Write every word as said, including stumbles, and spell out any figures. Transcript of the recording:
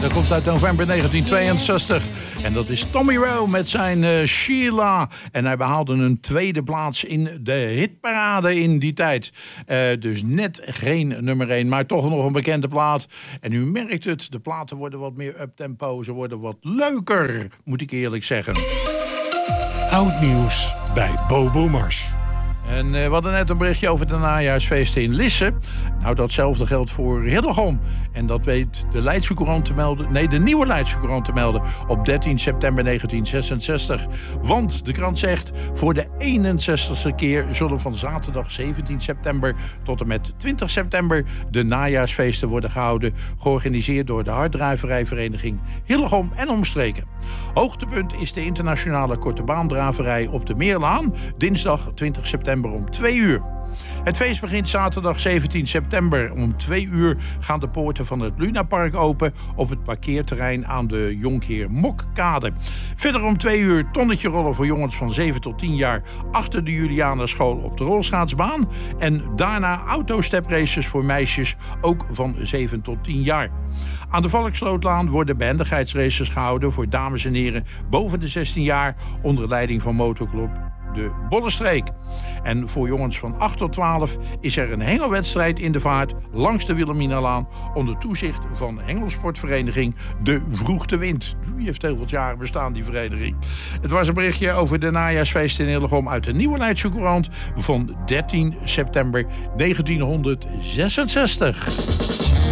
dat komt uit november negentien tweeënzestig. En dat is Tommy Rowe met zijn uh, Sheila. En hij behaalde een tweede plaats in de hitparade in die tijd. Uh, dus net geen nummer één, maar toch nog een bekende plaat. En u merkt het, de platen worden wat meer uptempo. Ze worden wat leuker, moet ik eerlijk zeggen. Oud nieuws bij Bobo Mars. En uh, we hadden net een berichtje over de najaarsfeesten in Lisse. Nou, datzelfde geldt voor Hillegom. En dat weet de Leidse Courant te melden. Nee, de nieuwe Leidse Courant te melden. Op dertien september negentien zesenzestig. Want de krant zegt, voor de eenenzestigste keer zullen van zaterdag zeventien september tot en met twintig september de najaarsfeesten worden gehouden. Georganiseerd door de harddrijverijvereniging Hillegom en omstreken. Hoogtepunt is de internationale korte baandraverij op de Meerlaan. Dinsdag twintig september om twee uur. Het feest begint zaterdag zeventien september. Om twee uur gaan de poorten van het Lunapark open op het parkeerterrein aan de Jonkheer Mokkade. Verder om twee uur tonnetje rollen voor jongens van zeven tot tien jaar achter de Julianaschool op de rolschaatsbaan. En daarna autostepraces voor meisjes ook van zeven tot tien jaar. Aan de Valkslootlaan worden behendigheidsraces gehouden voor dames en heren boven de zestien jaar onder leiding van motorclub de Bollestreek. En voor jongens van acht tot twaalf is er een hengelwedstrijd in de vaart langs de Wilhelminalaan onder toezicht van de hengelsportvereniging De Vroegte Wind. Die heeft heel wat jaren bestaan, die vereniging. Het was een berichtje over de najaarsfeesten in Hillegom uit de Nieuwe Leidse Courant van dertien september negentien zesenzestig.